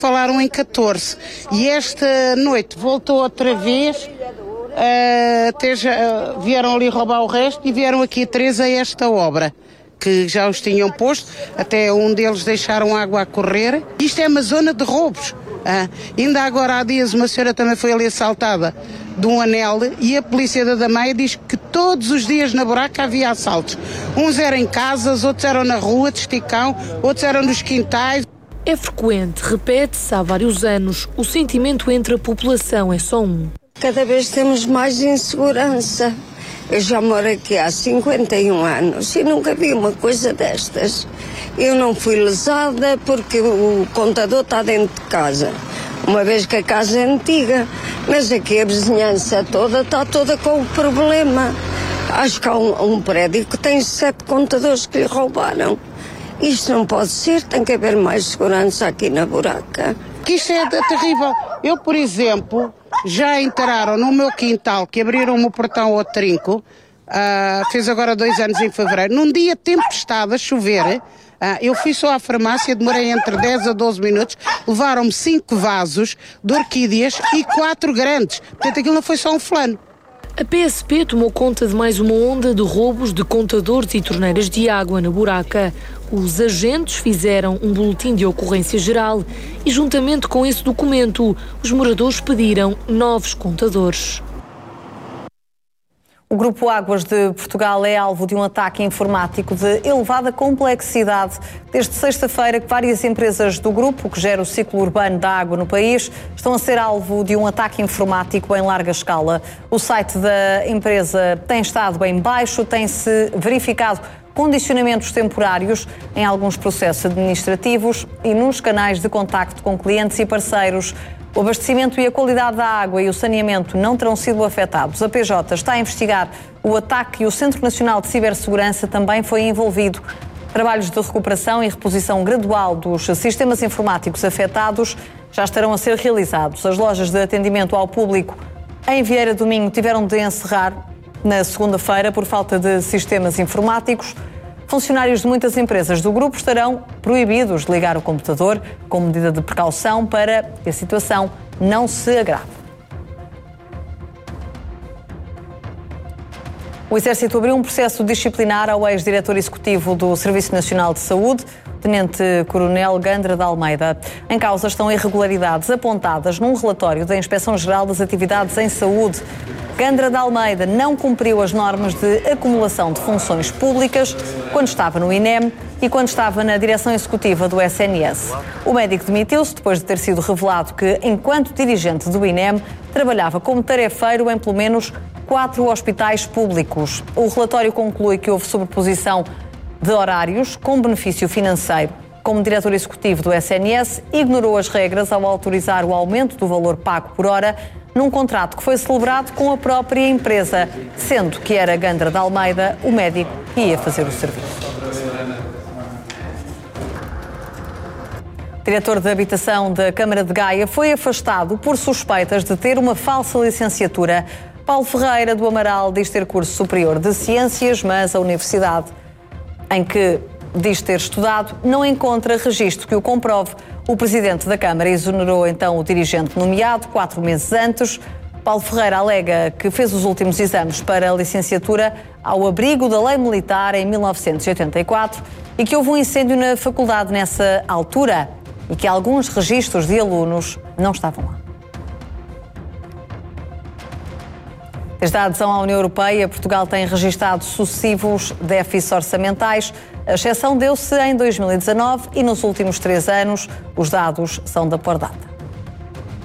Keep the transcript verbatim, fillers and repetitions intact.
Falaram em catorze e esta noite voltou outra vez, uh, até já, uh, vieram ali roubar o resto e vieram aqui três a esta obra, que já os tinham posto, até um deles deixaram água a correr. Isto é uma zona de roubos. Uh, ainda agora há dias uma senhora também foi ali assaltada de um anel e a polícia da Damaia diz que todos os dias na buraca havia assaltos. Uns eram em casas, outros eram na rua de Esticão, outros eram nos quintais. É frequente, repete-se há vários anos, o sentimento entre a população é só um. Cada vez temos mais insegurança. Eu já moro aqui há cinquenta e um anos e nunca vi uma coisa destas. Eu não fui lesada porque o contador está dentro de casa, uma vez que a casa é antiga, mas aqui a vizinhança toda está toda com o problema. Acho que há um, um prédio que tem sete contadores que lhe roubaram. Isto não pode ser, tem que haver mais segurança aqui na buraca. Que isto é terrível. Eu, por exemplo, já entraram no meu quintal, que abriram-me o portão ao trinco, uh, fez agora dois anos em fevereiro, num dia tempestade a chover, uh, eu fui só à farmácia, demorei entre dez a doze minutos, levaram-me cinco vasos de orquídeas e quatro grandes. Portanto, aquilo não foi só um fulano. A P S P tomou conta de mais uma onda de roubos de contadores e torneiras de água na buraca. Os agentes fizeram um boletim de ocorrência geral e, juntamente com esse documento, os moradores pediram novos contadores. O Grupo Águas de Portugal é alvo de um ataque informático de elevada complexidade. Desde sexta-feira, que várias empresas do grupo, que gera o ciclo urbano da água no país, estão a ser alvo de um ataque informático em larga escala. O site da empresa tem estado em baixo, tem-se verificado condicionamentos temporários em alguns processos administrativos e nos canais de contacto com clientes e parceiros. O abastecimento e a qualidade da água e o saneamento não terão sido afetados. A P J está a investigar o ataque e o Centro Nacional de Cibersegurança também foi envolvido. Trabalhos de recuperação e reposição gradual dos sistemas informáticos afetados já estarão a ser realizados. As lojas de atendimento ao público em Vieira do Minho tiveram de encerrar na segunda-feira por falta de sistemas informáticos. Funcionários de muitas empresas do grupo estarão proibidos de ligar o computador como medida de precaução para que a situação não se agrave. O Exército abriu um processo disciplinar ao ex-diretor executivo do Serviço Nacional de Saúde, Tenente-Coronel Gandra de Almeida. Em causa estão irregularidades apontadas num relatório da Inspeção-Geral das Atividades em Saúde. Gandra de Almeida não cumpriu as normas de acumulação de funções públicas quando estava no I N E M e quando estava na direção executiva do S N S. O médico demitiu-se depois de ter sido revelado que, enquanto dirigente do I N E M, trabalhava como tarefeiro em pelo menos quatro hospitais públicos. O relatório conclui que houve sobreposição de horários com benefício financeiro. Como diretor executivo do S N S, ignorou as regras ao autorizar o aumento do valor pago por hora num contrato que foi celebrado com a própria empresa, sendo que era Gandra de Almeida o médico que ia fazer o serviço. O diretor de habitação da Câmara de Gaia foi afastado por suspeitas de ter uma falsa licenciatura. Paulo Ferreira do Amaral diz ter curso superior de ciências, mas a universidade em que diz ter estudado não encontra registro que o comprove. O presidente da Câmara exonerou então o dirigente nomeado quatro meses antes. Paulo Ferreira alega que fez os últimos exames para a licenciatura ao abrigo da lei militar em mil novecentos e oitenta e quatro e que houve um incêndio na faculdade nessa altura e que alguns registros de alunos não estavam lá. Desde a adesão à União Europeia, Portugal tem registado sucessivos déficits orçamentais. A exceção deu-se em dois mil e dezanove e nos últimos três anos os dados são da Pordata.